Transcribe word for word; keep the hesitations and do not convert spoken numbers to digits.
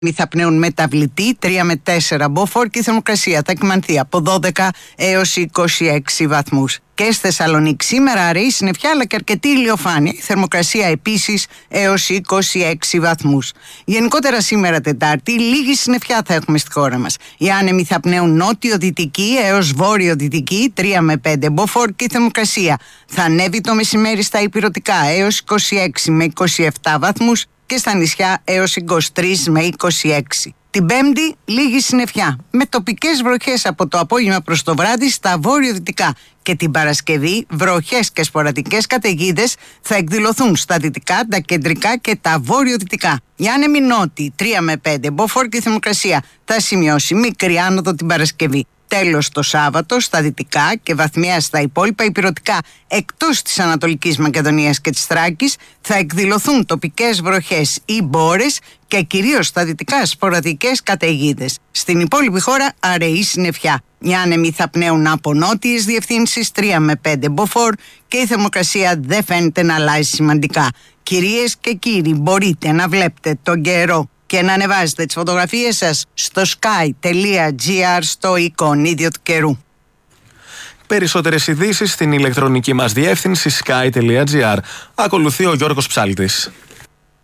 θα πνέουν μεταβλητή τρία με τέσσερα μποφόρ και η θερμοκρασία θα εκμανθεί από δώδεκα έως είκοσι έξι βαθμούς. Και στη Θεσσαλονίκη σήμερα αραιή συννεφιά αλλά και αρκετή ηλιοφάνεια. Η θερμοκρασία επίσης έως είκοσι έξι βαθμούς. Γενικότερα σήμερα Τετάρτη λίγη συννεφιά θα έχουμε στη χώρα μας. Οι άνεμοι θα πνέουν νότιο-δυτική έως βόρειο-δυτική τρία με πέντε μποφόρ και η θερμοκρασία θα ανέβει το μεσημέρι στα ηπειρωτικά έως είκοσι έξι με είκοσι επτά βαθμούς και στα νησιά έως είκοσι τρία με είκοσι έξι. Την Πέμπτη λίγη συννεφιά με τοπικές βροχές από το απόγευμα προς το βράδυ στα βόρειο-δυτικά και την Παρασκευή βροχές και σποραδικές καταιγίδες θα εκδηλωθούν στα δυτικά, τα κεντρικά και τα βόρειο-δυτικά. Οι άνεμοι νότιοι τρία με πέντε μποφόρ και η θερμοκρασία θα σημειώσει μικρή άνοδο την Παρασκευή. Τέλος το Σάββατο στα δυτικά και βαθμιαία στα υπόλοιπα ηπειρωτικά εκτός της Ανατολικής Μακεδονίας και της Θράκης θα εκδηλωθούν τοπικές βροχές ή μπόρες και κυρίως στα δυτικά σποραδικές καταιγίδες. Στην υπόλοιπη χώρα αραιή συννεφιά. Οι άνεμοι θα πνέουν από νότιες διευθύνσεις τρία με πέντε μποφόρ και η θερμοκρασία δεν φαίνεται να αλλάζει σημαντικά. Κυρίες και κύριοι, μπορείτε να βλέπετε τον καιρό και να ανεβάζετε τις φωτογραφίες σας στο sky τελεία gr στο εικονίδιο του καιρού. Περισσότερες ειδήσεις στην ηλεκτρονική μας διεύθυνση sky τελεία gr. Ακολουθεί ο Γιώργος Ψάλτης.